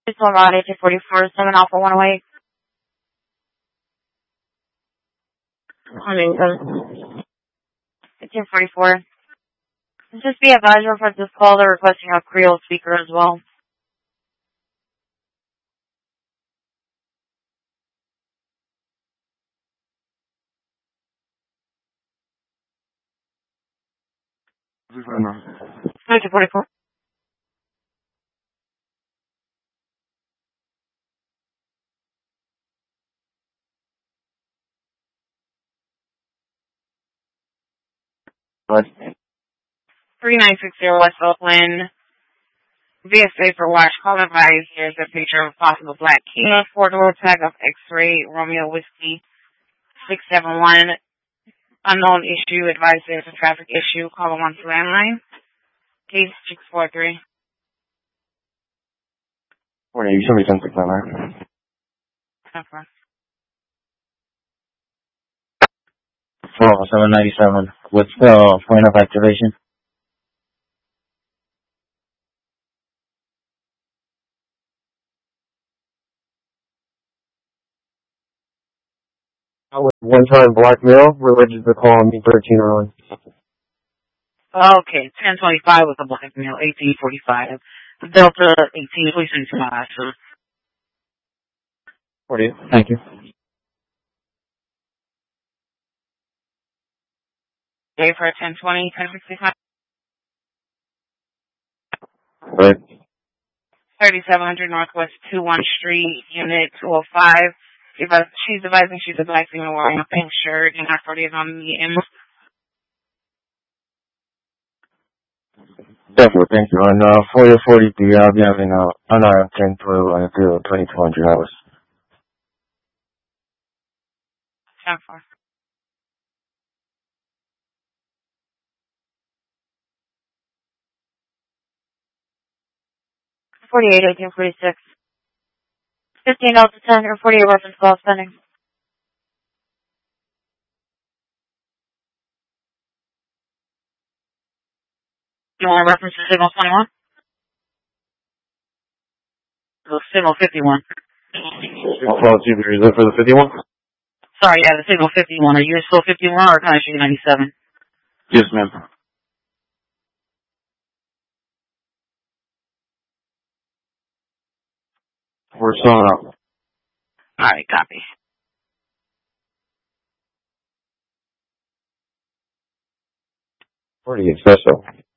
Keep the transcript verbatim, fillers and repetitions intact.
It's on route eighteen forty-four, seven Alpha one oh eight. I mean, uh, eighteen forty-four. Just be advised for this call, they're requesting a Creole speaker as well. eighteen forty-four. What? three nine six zero West Oakland. V S A for watch. Call advice. Here's a picture of a possible black Kia. Four-door tag of X-ray. Romeo Whiskey. six seven one. Unknown issue. Advice there's a traffic issue. Call them on to landline. Case six four three. Morning, you show me ten six nine, right? Okay. four oh seven ninety-seven. What's the uh, point of activation? One-time blackmail related to the call on B thirteen oh one. Okay, ten twenty-five was a blackmail, eighteen forty-five. Delta eighteen, please send to my sir. forty. Thank you. Gave her ten twenty, ten sixty-five. Right. thirty-seven hundred Northwest two one Street, Unit two oh five. She's advising she's advising me wearing a pink shirt and her forty is on the end. Definitely, thank you. And uh, for your forty-three, I'll be having uh, an R M ten through until twenty-two hundred hours. ten four. forty-eight, eighteen forty-six. fifteen Delta ten or forty-eight reference call spending. You want to reference to signal twenty-one? The signal fifty-one. Well, is it for the fifty-one? Sorry, yeah, the signal fifty-one. Are you still fifty-one or can I shoot ninety-seven? Yes, ma'am. We're slowing up. Alright, copy. forty-eight, so.